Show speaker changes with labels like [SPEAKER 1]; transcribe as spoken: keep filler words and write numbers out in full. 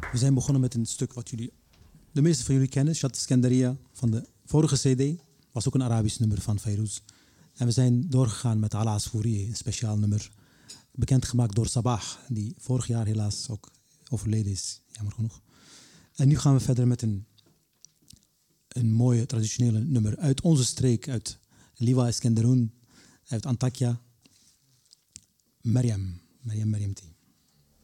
[SPEAKER 1] We zijn begonnen met een stuk wat jullie, de meeste van jullie kennen, Shat Skandaria van de vorige cd. Was ook een Arabisch nummer van Fairuz. En we zijn doorgegaan met Ala Asfouri, een speciaal nummer. Bekendgemaakt door Sabah, die vorig jaar helaas ook overleden is, jammer genoeg. En nu gaan we verder met een, een mooie traditionele nummer uit onze streek, uit Liwa Iskenderun, uit Antakya. Maryam, Maryam Maryamti.